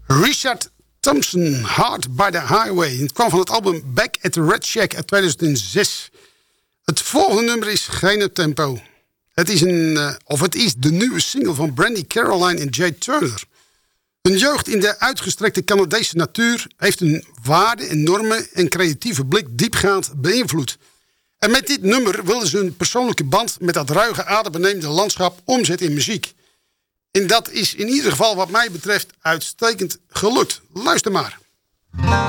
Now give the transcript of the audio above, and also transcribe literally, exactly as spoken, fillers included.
Richard Thompson, Hard by the Highway. Het kwam van het album Back at the Red Shack uit tweeduizend zes. Het volgende nummer is geen uptempo. Het is, een, uh, of het is de nieuwe single van Brandy Caroline en Jay Turner. Hun jeugd in de uitgestrekte Canadese natuur heeft hun waarden en normen en creatieve blik diepgaand beïnvloed. En met dit nummer wilden ze hun persoonlijke band met dat ruige, adembenemende landschap omzetten in muziek. En dat is in ieder geval wat mij betreft uitstekend gelukt. Luister maar.